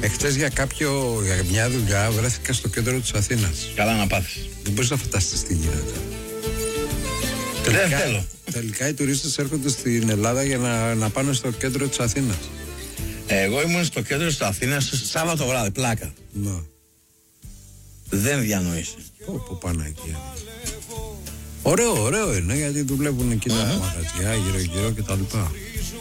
Εχθές για μια δουλειά βρέθηκα στο κέντρο της Αθήνας. Καλά να πάθεις. Δεν μπορείς να φανταστείς τι γίνεται. Δεν θέλω. Τελικά οι τουρίστες έρχονται στην Ελλάδα για να πάνε στο κέντρο της Αθήνας. Εγώ ήμουν στο κέντρο της Αθήνας Σάββατο βράδυ, πλάκα. Ναι. Δεν διανοείσαι. Πω Παναγία. Ωραίο είναι γιατί δουλεύουν εκεί τα μαγαζιά γύρω-γύρω και τα λοιπά.